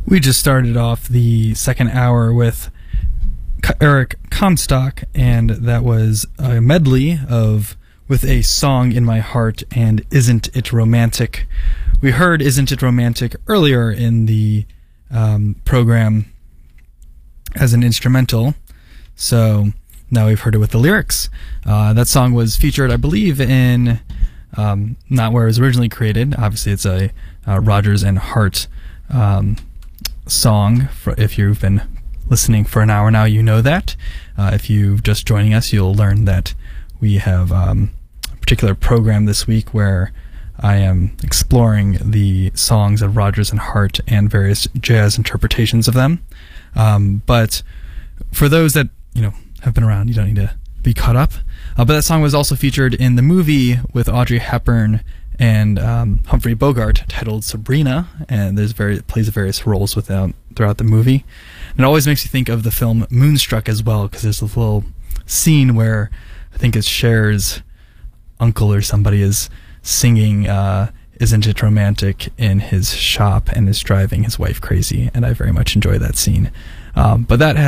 We just started off the second hour with Eric Comstock, and that was a medley of With a Song in My Heart and Isn't It Romantic. We heard Isn't It Romantic earlier in the program as an instrumental, so now we've heard it with the lyrics. That song was featured, I believe, in not where it was originally created. Obviously, it's a Rodgers and Hart song. If you've been listening for an hour now, you know that. If you're just joining us, you'll learn that we have a particular program this week where I am exploring the songs of Rodgers and Hart and various jazz interpretations of them. But for those that have been around, you don't need to be caught up. But that song was also featured in the movie with Audrey Hepburn and Humphrey Bogart titled Sabrina, and it plays various roles throughout the movie. And it always makes you think of the film Moonstruck as well, because there's this little scene where I think it's Cher's uncle or somebody is singing Isn't It Romantic in his shop and is driving his wife crazy, and I very much enjoy that scene. But that has